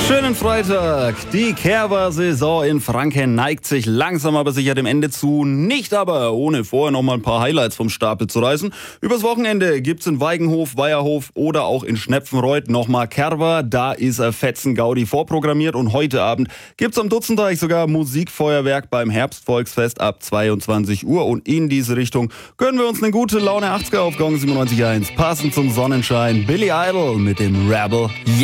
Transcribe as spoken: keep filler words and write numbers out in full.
Schönen Freitag. Die Kerber-Saison in Franken neigt sich langsam aber sicher dem Ende zu. Nicht aber, ohne vorher noch mal ein paar Highlights vom Stapel zu reißen. Übers Wochenende gibt's in Weigenhof, Weierhof oder auch in Schnepfenreuth nochmal Kerber. Da ist ein fetzen Gaudi vorprogrammiert und heute Abend gibt's am Dutzenteich sogar Musikfeuerwerk beim Herbstvolksfest ab zweiundzwanzig Uhr. Und in diese Richtung gönnen wir uns eine gute Laune achtziger auf Gong siebenundneunzig Komma eins. Passend zum Sonnenschein Billy Idol mit dem Rebel.